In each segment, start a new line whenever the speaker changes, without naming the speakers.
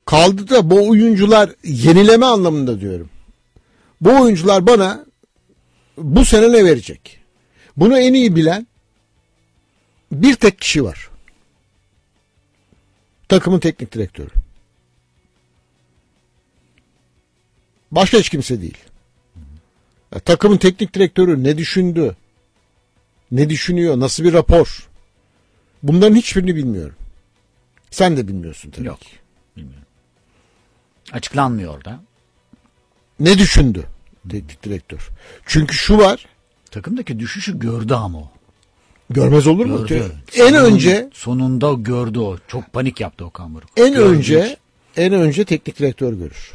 Kaldı da bu oyuncular yenileme anlamında diyorum. Bu oyuncular bana bu sene ne verecek? Bunu en iyi bilen bir tek kişi var. Takımın teknik direktörü. Başka hiç kimse değil. Ya, takımın teknik direktörü ne düşündü? Ne düşünüyor? Nasıl bir rapor? Bunların hiçbirini bilmiyorum. Sen de bilmiyorsun tabii
Yok.
ki.
Bilmiyorum. Açıklanmıyor orada.
Ne düşündü teknik direktör? Çünkü şu var.
Takımdaki düşüşü gördü ama o.
Görmez olur mu?
Gördü. Sonunda gördü o. Çok panik yaptı Okan Buruk.
En önce teknik direktör görür.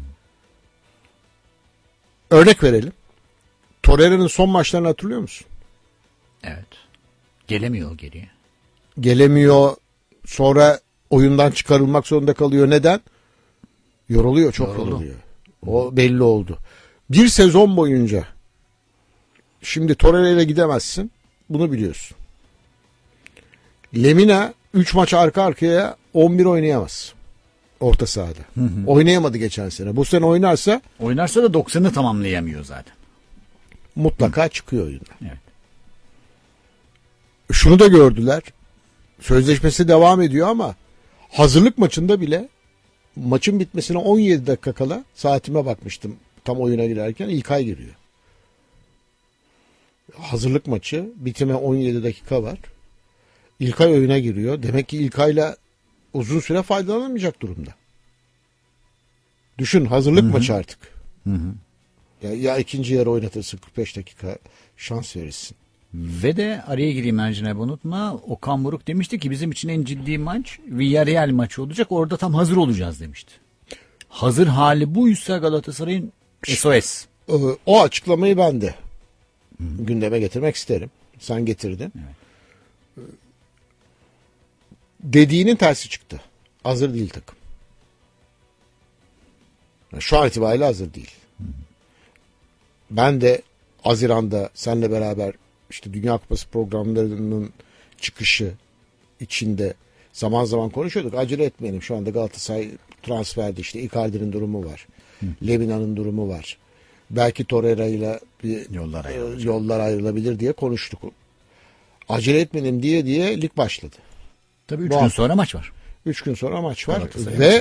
Örnek verelim. Torreira'nın son maçlarını hatırlıyor musun?
Evet. Gelemiyor geriye.
Gelemiyor. Sonra oyundan çıkarılmak zorunda kalıyor. Neden? Yoruluyor. Çok yoruluyor. O belli oldu. Bir sezon boyunca şimdi Torreira'yla gidemezsin. Bunu biliyorsun. Lemina 3 maç arka arkaya 11 oynayamaz. Orta sahada. Oynayamadı geçen sene. Bu sene oynarsa
da 90'ı tamamlayamıyor zaten.
Mutlaka çıkıyor oyundan.
Evet.
Şunu da gördüler. Sözleşmesi devam ediyor ama hazırlık maçında bile maçın bitmesine 17 dakika kala saatime bakmıştım. Tam oyuna girerken İlkay giriyor. Hazırlık maçı bitime 17 dakika var. İlkay oyuna giriyor. Demek ki İlkay'la uzun süre faydalanamayacak durumda. Düşün hazırlık maçı artık. Ya ikinci yarı oynatırsın 45 dakika şans verirsin.
Ve de araya gireyim Ercan abi unutma. Okan Buruk demişti ki bizim için en ciddi maç Villarreal maçı olacak. Orada tam hazır olacağız demişti. Hazır hali buysa Galatasaray'ın SOS.
O açıklamayı ben de gündeme getirmek isterim. Sen getirdin.
Evet.
Dediğinin tersi çıktı. Hazır değil takım. Şu an itibariyle hazır değil. Ben de Haziran'da seninle beraber işte Dünya Kupası programlarının çıkışı içinde zaman zaman konuşuyorduk. Acele etmeyelim. Şu anda Galatasaray transferde işte Icardi'nin durumu var. Lemina'nın durumu var. Belki Torreira ile yollar ayrılabilir diye konuştuk. Acele etmeyelim diye lig başladı.
Tabii 3 gün sonra maç var.
3 gün sonra maç var. Ve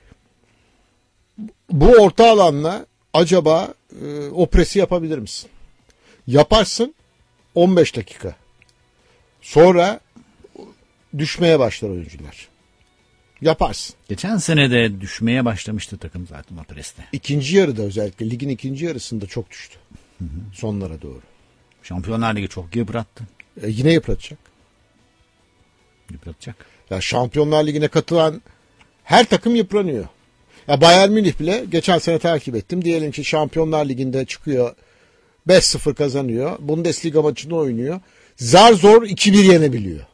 bu orta alanla acaba o presi yapabilir misin? Yaparsın 15 dakika. Sonra düşmeye başlar oyuncular. Yaparsın.
Geçen sene de düşmeye başlamıştı takım zaten o preste.
İkinci yarıda özellikle ligin ikinci yarısında çok düştü. Sonlara doğru.
Şampiyonlar Ligi çok yıprattı.
Yine yıpratacak.
Yıpratacak.
Ya Şampiyonlar Ligi'ne katılan her takım yıpranıyor. Ya Bayern Münih bile geçen sene takip ettim. Diyelim ki Şampiyonlar Ligi'nde çıkıyor 5-0 kazanıyor. Bundesliga maçını oynuyor. Zar zor 2-1 yenebiliyor.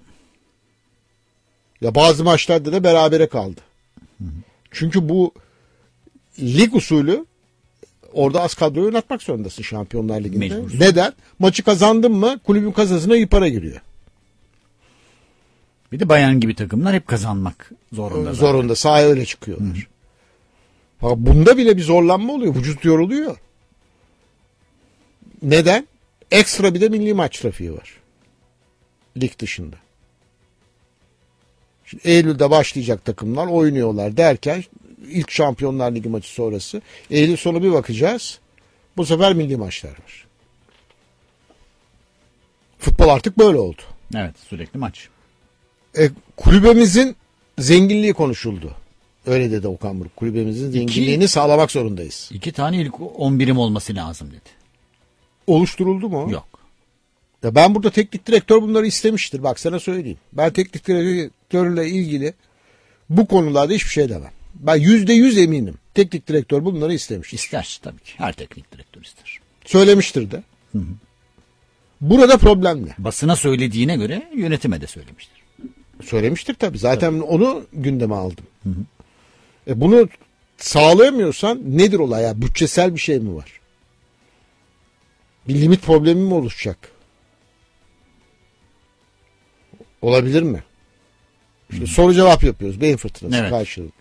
Ya bazı maçlarda da berabere kaldı. Çünkü bu lig usulü orada az kadroyu oynatmak zorundasın Şampiyonlar Ligi'nde.
Mecbursun.
Neden? Maçı kazandın mı kulübün kasasına iyi para giriyor.
Bir de Bayern gibi takımlar hep kazanmak zorunda.
Zorunda. Sahaya öyle çıkıyorlar. Bunda bile bir zorlanma oluyor. Vücut yoruluyor. Neden? Ekstra bir de milli maç trafiği var. Lig dışında. Şimdi Eylül'de başlayacak takımlar oynuyorlar derken ilk Şampiyonlar Ligi maçı sonrası Eylül sonu bir bakacağız. Bu sefer milli maçlar var. Futbol artık böyle oldu.
Evet, sürekli maç.
Kulübemizin zenginliği konuşuldu. Öyle dedi Okan Buruk. Kulübemizin zenginliğini sağlamak zorundayız.
2 tane ilk 11'im olması lazım dedi.
Oluşturuldu mu?
Yok.
Ya ben burada teknik direktör bunları istemiştir. Bak sana söyleyeyim. Ben teknik direktörle ilgili bu konularda hiçbir şey demem. Ben %100 eminim. Teknik direktör bunları istemiştir.
İster tabii ki. Her teknik direktör ister.
Söylemiştir de. Burada problem ne?
Basına söylediğine göre yönetime de söylemiştir.
Söylemiştir tabii. Zaten onu gündeme aldım. Bunu sağlayamıyorsan nedir olay ya? Bütçesel bir şey mi var? Bir limit problemi mi oluşacak? Olabilir mi? İşte soru cevap yapıyoruz. Beyin fırtınası karşılıklı.